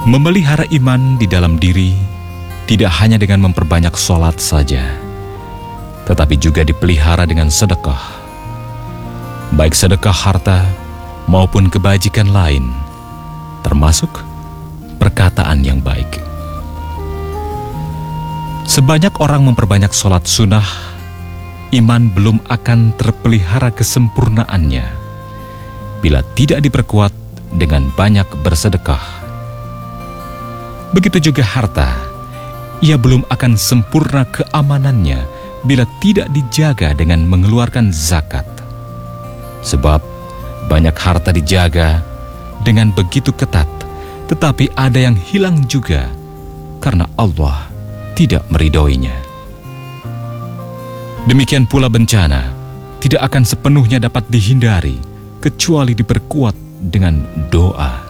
Memelihara iman di dalam diri tidak hanya dengan memperbanyak sholat saja, tetapi juga dipelihara dengan sedekah, baik sedekah harta maupun kebajikan lain, termasuk perkataan yang baik. Sebanyak orang memperbanyak sholat sunnah, iman belum akan terpelihara kesempurnaannya bila tidak diperkuat dengan banyak bersedekah. Begitu juga harta, ia belum akan sempurna keamanannya bila tidak dijaga dengan mengeluarkan zakat. Sebab banyak harta dijaga dengan begitu ketat, tetapi ada yang hilang juga karena Allah tidak meridhoinya. Demikian pula bencana tidak akan sepenuhnya dapat dihindari kecuali diperkuat dengan doa.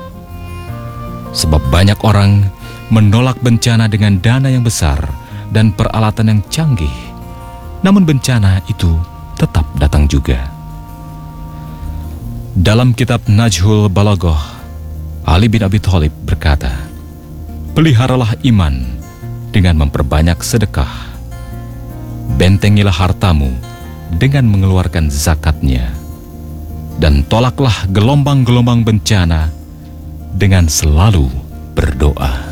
Sebab banyak orang menolak bencana dengan dana yang besar dan peralatan yang canggih, namun bencana itu tetap datang juga. Dalam kitab Najhul Balaghah, Ali bin Abi Thalib berkata, "Peliharalah iman dengan memperbanyak sedekah. Bentengilah hartamu dengan mengeluarkan zakatnya. Dan tolaklah gelombang-gelombang bencana dengan selalu berdoa."